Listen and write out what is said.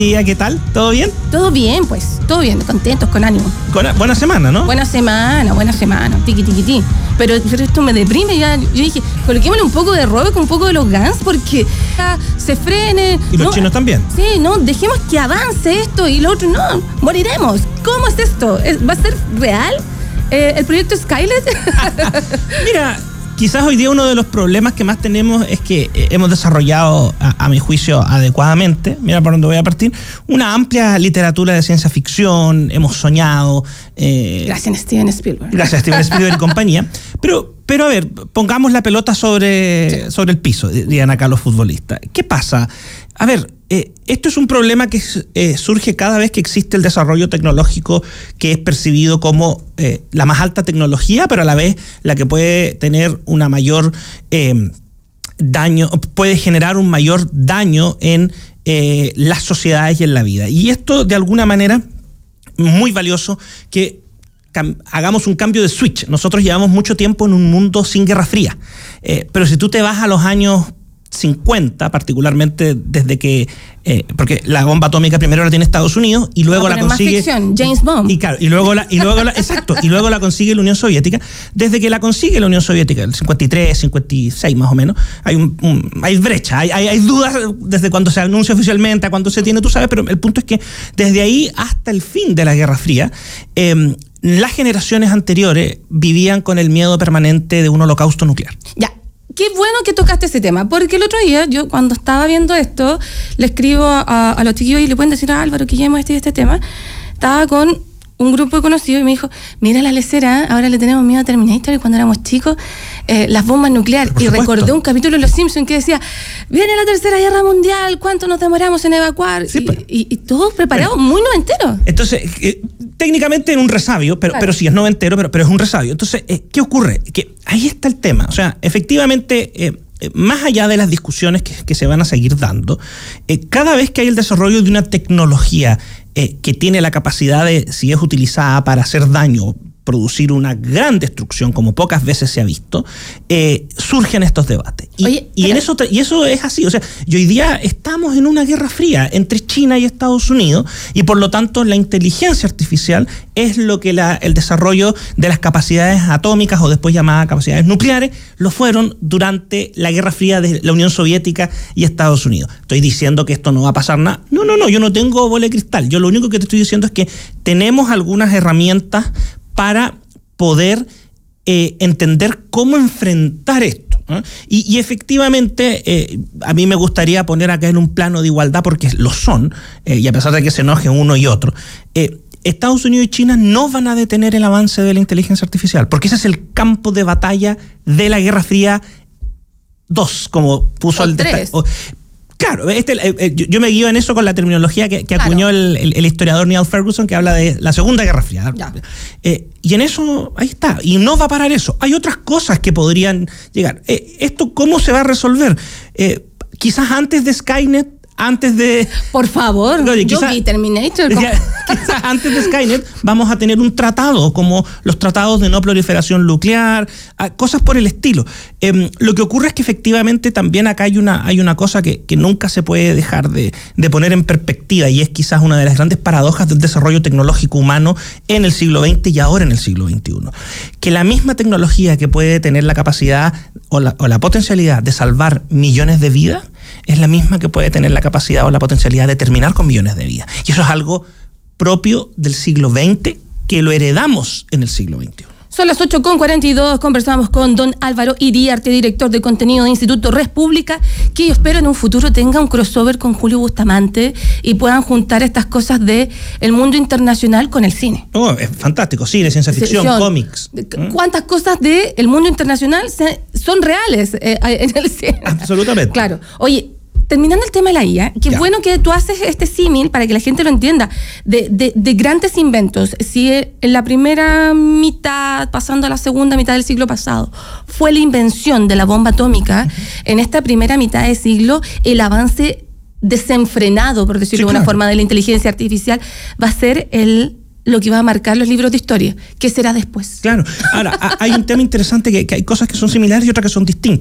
¿Qué tal? ¿Todo bien? Todo bien, pues. Todo bien, contentos, con ánimo. Buena semana, ¿no? Buena semana. Tiqui. Pero esto me deprime ya. Yo dije, coloquémosle un poco de Robe con un poco de los Guns porque se frene. Y los chinos también. Sí, no, dejemos que avance esto y lo otro no, moriremos. ¿Cómo es esto? ¿Va a ser real el proyecto Skynet? Mira, quizás hoy día uno de los problemas que más tenemos es que hemos desarrollado, a mi juicio, adecuadamente, mira por dónde voy a partir, una amplia literatura de ciencia ficción, hemos soñado. Gracias a Steven Spielberg. Gracias a Steven Spielberg y compañía. Pero a ver, pongamos la pelota sobre el piso, dirían acá los futbolistas. ¿Qué pasa? A ver, esto es un problema que surge cada vez que existe el desarrollo tecnológico que es percibido como la más alta tecnología, pero a la vez la que puede tener una mayor daño, puede generar un mayor daño en las sociedades y en la vida. Y esto, de alguna manera, muy valioso que hagamos un cambio de switch. Nosotros llevamos mucho tiempo en un mundo sin Guerra Fría, pero si tú te vas a los años 50, particularmente desde que porque la bomba atómica primero la tiene Estados Unidos y luego la consigue más ficción, James Bond. Y luego la consigue la Unión Soviética. Desde que la consigue la Unión Soviética, el 53, 56 más o menos, hay brecha, hay dudas desde cuando se anuncia oficialmente a cuando se tiene, tú sabes, pero el punto es que desde ahí hasta el fin de la Guerra Fría, las generaciones anteriores vivían con el miedo permanente de un holocausto nuclear. Ya. Qué bueno que tocaste ese tema, porque el otro día, yo cuando estaba viendo esto, le escribo a los chiquillos y le pueden decir a Álvaro que llevemos este tema. Estaba con un grupo de conocidos y me dijo, mira la lecera, ahora le tenemos miedo a Terminator y cuando éramos chicos, las bombas nucleares. Y recordé un capítulo de Los Simpsons que decía, viene la Tercera Guerra Mundial, ¿cuánto nos demoramos en evacuar? Sí, y todos preparados, muy noventeros. Entonces, técnicamente en un resabio, pero sí es noventero, pero es un resabio. Entonces, ¿qué ocurre? Que ahí está el tema. O sea, efectivamente, más allá de las discusiones que se van a seguir dando, cada vez que hay el desarrollo de una tecnología que tiene la capacidad de, si es utilizada para hacer daño, producir una gran destrucción, como pocas veces se ha visto, surgen estos debates. Y eso es así. O sea, y hoy día estamos en una guerra fría entre China y Estados Unidos, y por lo tanto la inteligencia artificial es lo que el desarrollo de las capacidades atómicas, o después llamadas capacidades nucleares, lo fueron durante la Guerra Fría de la Unión Soviética y Estados Unidos. ¿Estoy diciendo que esto no va a pasar nada? No, yo no tengo bola de cristal. Yo lo único que te estoy diciendo es que tenemos algunas herramientas para poder entender cómo enfrentar esto, ¿eh? Y efectivamente, a mí me gustaría poner acá en un plano de igualdad, porque lo son, y a pesar de que se enojen uno y otro, Estados Unidos y China no van a detener el avance de la inteligencia artificial, porque ese es el campo de batalla de la Guerra Fría 2, como puso el... Claro, yo me guío en eso con la terminología que acuñó el historiador Neil Ferguson, que habla de la Segunda Guerra Fría. Y en eso, ahí está. Y no va a parar eso. Hay otras cosas que podrían llegar. ¿Esto cómo se va a resolver? Quizás antes de Skynet, antes de... Por favor, yo vi Terminator. Quizás antes de Skynet vamos a tener un tratado, como los tratados de no proliferación nuclear, cosas por el estilo. Lo que ocurre es que efectivamente también acá hay una cosa que nunca se puede dejar de poner en perspectiva, y es quizás una de las grandes paradojas del desarrollo tecnológico humano en el siglo XX y ahora en el siglo XXI. Que la misma tecnología que puede tener la capacidad o la potencialidad de salvar millones de vidas es la misma que puede tener la capacidad o la potencialidad de terminar con millones de vidas. Y eso es algo propio del siglo XX, que lo heredamos en el siglo XXI. Son las 8:42, conversamos con don Álvaro Iriarte, director de contenido de Instituto República, que yo espero en un futuro tenga un crossover con Julio Bustamante y puedan juntar estas cosas del mundo internacional con el cine. Es fantástico, cine, ciencia ficción, cómics. ¿Cuántas cosas del mundo internacional son reales en el cine? Absolutamente. Claro. Oye, terminando el tema de la IA, qué bueno que tú haces este símil para que la gente lo entienda, de grandes inventos. Si en la primera mitad, pasando a la segunda mitad del siglo pasado, fue la invención de la bomba atómica, en esta primera mitad de siglo, el avance desenfrenado, por decirlo de una forma, de la inteligencia artificial, va a ser lo que va a marcar los libros de historia. ¿Qué será después? Claro. Ahora, hay un tema interesante que hay cosas que son similares y otras que son distintas.